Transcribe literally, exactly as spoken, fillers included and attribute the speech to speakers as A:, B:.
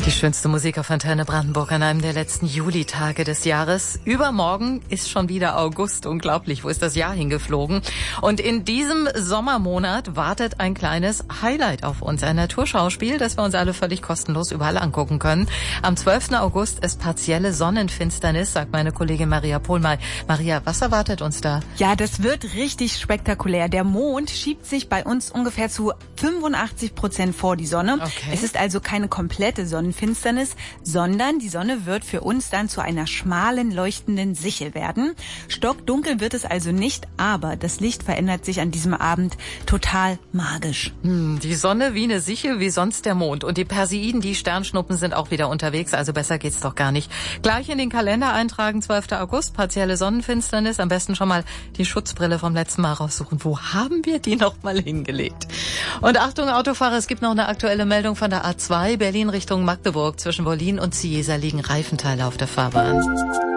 A: Die schönste Musik auf Antenne Brandenburg an einem der letzten Julitage des Jahres. Übermorgen ist schon wieder August. Unglaublich, wo ist das Jahr hingeflogen? Und in diesem Sommermonat wartet ein kleines Highlight auf uns. Ein Naturschauspiel, das wir uns alle völlig kostenlos überall angucken können. Am zwölften August ist partielle Sonnenfinsternis, sagt meine Kollegin Maria Pohlmeier. Maria, was erwartet uns da?
B: Ja, das wird richtig spektakulär. Der Mond schiebt sich bei uns ungefähr zu fünfundachtzig Prozent vor die Sonne.
A: Okay.
B: Es ist also keine komplette Sonnenfinsternis, sondern die Sonne wird für uns dann zu einer schmalen, leuchtenden Sichel werden. Stockdunkel wird es also nicht, aber das Licht verändert sich an diesem Abend total magisch.
A: Hm, die Sonne wie eine Sichel, wie sonst der Mond. Und die Perseiden, die Sternschnuppen sind auch wieder unterwegs, also besser geht's doch gar nicht. Gleich in den Kalender eintragen, zwölften August, partielle Sonnenfinsternis. Am besten schon mal die Schutzbrille vom letzten Mal raussuchen. Wo haben wir die noch mal hingelegt? Und Achtung, Autofahrer, es gibt noch eine aktuelle Meldung von der A zwei, Berlin Richtung Magdeburg. Zwischen Wollin und Ciesa liegen Reifenteile auf der Fahrbahn.